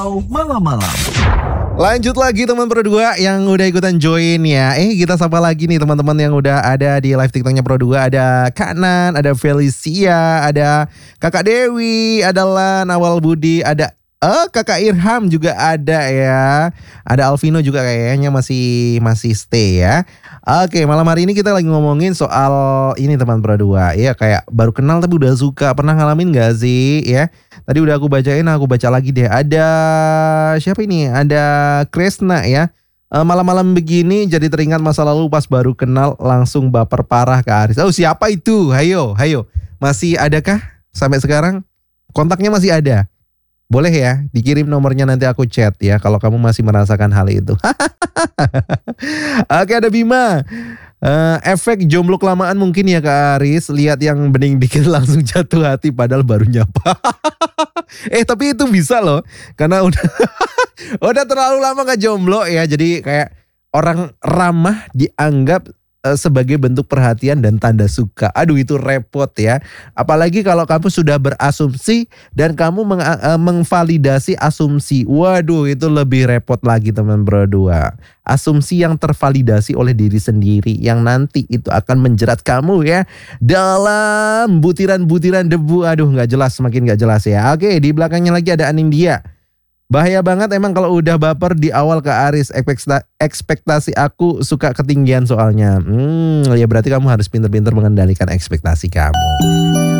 Malam-malam. Lanjut lagi teman Pro 2 yang udah ikutan join ya. Kita sapa lagi nih teman-teman yang udah ada di live TikToknya Pro 2. Ada Kak Nan, ada Felicia, ada Kakak Dewi, ada Lan, Awal Budi, ada Kakak Irham juga ada ya. Ada Alvino juga kayaknya masih stay ya. Oke, malam hari ini kita lagi ngomongin soal ini teman Pro 2. Ya kayak baru kenal tapi udah suka. Pernah ngalamin gak sih ya? Tadi udah aku bacain, aku baca lagi deh. Ada siapa ini? Ada Kresna ya. Malam-malam begini jadi teringat masa lalu pas baru kenal langsung baper parah ke Aris. Oh, siapa itu? Hayo. Masih adakah sampai sekarang? Kontaknya masih ada? Boleh ya, dikirim nomornya nanti aku chat ya kalau kamu masih merasakan hal itu. Oke, ada Bima. Efek jomblo kelamaan mungkin ya Kak Aris. Lihat yang bening dikit langsung jatuh hati padahal baru nyapa. Tapi itu bisa loh. Karena udah terlalu lama gak jomblo ya. Jadi kayak orang ramah dianggap sebagai bentuk perhatian dan tanda suka. Aduh, itu repot ya. Apalagi kalau kamu sudah berasumsi dan kamu mengvalidasi asumsi. Waduh, itu lebih repot lagi teman Bro 2. Asumsi yang tervalidasi oleh diri sendiri yang nanti itu akan menjerat kamu ya dalam butiran-butiran debu. Aduh, gak jelas, semakin gak jelas ya. Oke, di belakangnya lagi ada Anindya. Bahaya banget emang kalau udah baper di awal ke Aris. Ekspektasi aku suka ketinggian soalnya. Ya berarti kamu harus pintar-pintar mengendalikan ekspektasi kamu.